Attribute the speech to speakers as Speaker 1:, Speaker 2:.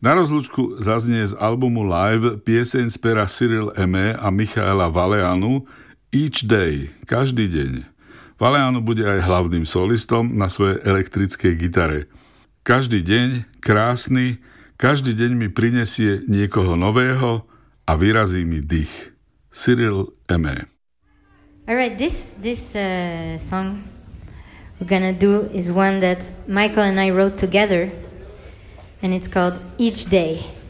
Speaker 1: Na rozlúčku zaznie z albumu Live pieseň z pera Cyril Aimé a Michaela Valeanu Each Day, každý deň. Valeanu bude aj hlavným solistom na svojej elektrickej gitare. Každý deň, krásny, každý deň mi prinesie niekoho nového a vyrazí mi dých. Cyril Aimé.
Speaker 2: Alright, this song we're gonna do is one that Michael and I wrote together, and it's called Each Day.